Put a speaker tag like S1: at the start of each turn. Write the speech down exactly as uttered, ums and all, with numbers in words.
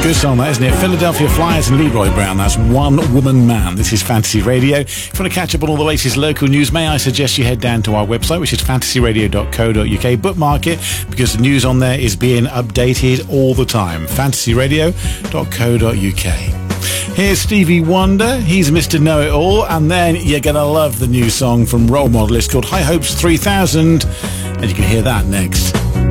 S1: Good song, that, isn't it? Philadelphia Flyers and Leroy Brown. That's One Woman Man. This is Fantasy Radio. If you want to catch up on all the latest local news, may I suggest you head down to our website, which is fantasy radio dot co dot uk. Bookmark it, because the news on there is being updated all the time. fantasy radio dot co dot uk. Here's Stevie Wonder. He's Mister Know-It-All. And then you're going to love the new song from Role Model. It's called High Hopes three thousand. And you can hear that next.